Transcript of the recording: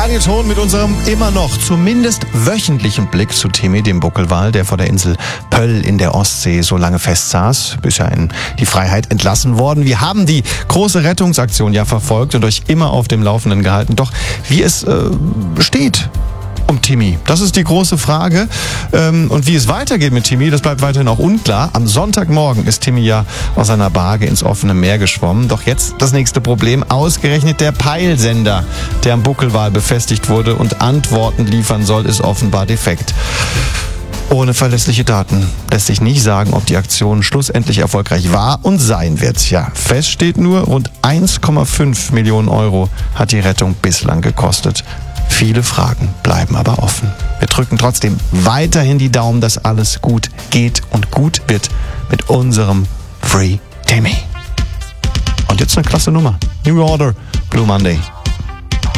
Radio Ton mit unserem immer noch zumindest wöchentlichen Blick zu Timmy, dem Buckelwal, der vor der Insel Pöll in der Ostsee so lange festsaß, bis er in die Freiheit entlassen worden. Wir haben die große Rettungsaktion ja verfolgt und euch immer auf dem Laufenden gehalten. Doch wie es steht um Timmy, das ist die große Frage. Und wie es weitergeht mit Timmy, das bleibt weiterhin auch unklar. Am Sonntagmorgen ist Timmy ja aus seiner Barge ins offene Meer geschwommen. Doch jetzt das nächste Problem, ausgerechnet der Peilsender, der am Buckelwal befestigt wurde und Antworten liefern soll, ist offenbar defekt. Ohne verlässliche Daten lässt sich nicht sagen, ob die Aktion schlussendlich erfolgreich war und sein wird. Ja, fest steht nur, rund 1,5 Millionen Euro hat die Rettung bislang gekostet. Viele Fragen bleiben aber offen. Wir drücken trotzdem weiterhin die Daumen, dass alles gut geht und gut wird mit unserem Free Timmy. Und jetzt eine klasse Nummer. New Order, Blue Monday.